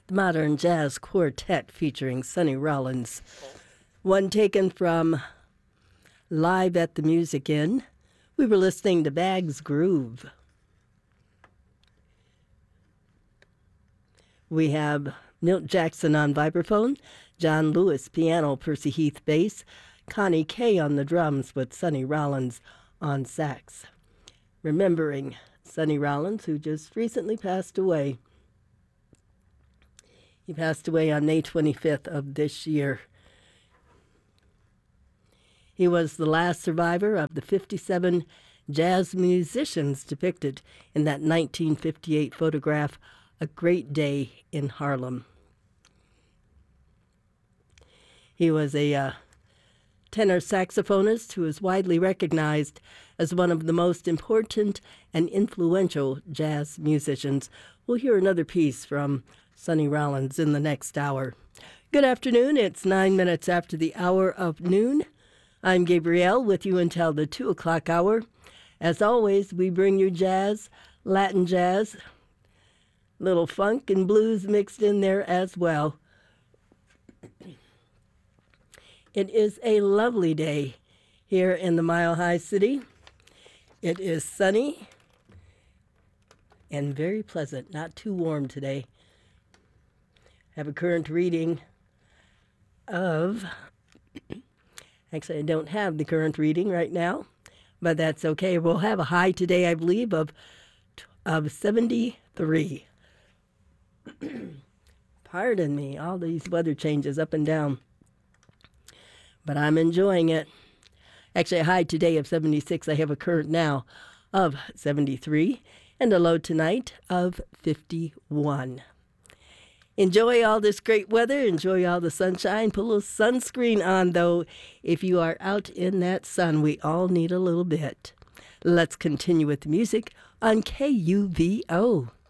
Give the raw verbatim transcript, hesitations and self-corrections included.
the Modern Jazz Quartet featuring Sonny Rollins. One taken from Live at the Music Inn. We were listening to Bags Groove. We have Milt Jackson on vibraphone, John Lewis piano, Percy Heath bass, Connie Kay on the drums with Sonny Rollins on sax. Remembering Sonny Rollins, who just recently passed away. He passed away on May twenty-fifth of this year. He was the last survivor of the fifty-seven jazz musicians depicted in that nineteen fifty-eight photograph, A Great Day in Harlem. He was a uh, tenor saxophonist who is widely recognized as one of the most important and influential jazz musicians. We'll hear another piece from Sonny Rollins in the next hour. Good afternoon. It's nine minutes after the hour of noon. I'm Gabrielle with you until the two o'clock hour. As always, we bring you jazz, Latin jazz, little funk and blues mixed in there as well. It is a lovely day here in the Mile High City. It is sunny and very pleasant, not too warm today. Have a current reading of, actually I don't have the current reading right now, but that's okay. We'll have a high today, I believe, of, of seventy-three. Pardon me, all these weather changes up and down. But I'm enjoying it. Actually, a high today of seventy-six. I have a current now of seventy-three and a low tonight of fifty-one. Enjoy all this great weather. Enjoy all the sunshine. Put a little sunscreen on, though. If you are out in that sun, we all need a little bit. Let's continue with the music on K U V O.